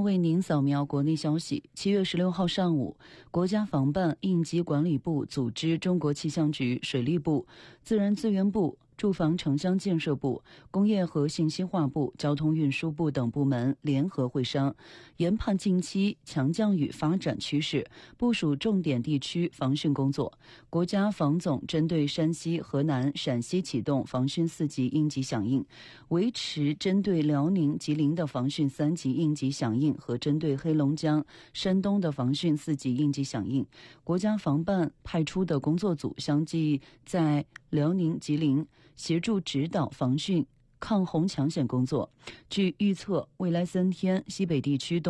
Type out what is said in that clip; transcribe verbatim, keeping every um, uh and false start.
为您扫描国内消息。七月十六号上午，国家防办、应急管理部组织中国气象局、水利部、自然资源部、住房城乡建设部、工业和信息化部、交通运输部等部门联合会商，研判近期强降雨发展趋势，部署重点地区防汛工作。国家防总针对山西、河南、陕西启动防汛四级应急响应，维持针对辽宁、吉林的防汛三级应急响应和针对黑龙江、山东的防汛四级应急响应。国家防办派出的工作组相继在辽宁、吉林协助指导防汛抗洪抢险工作。据预测，未来三天西北地区东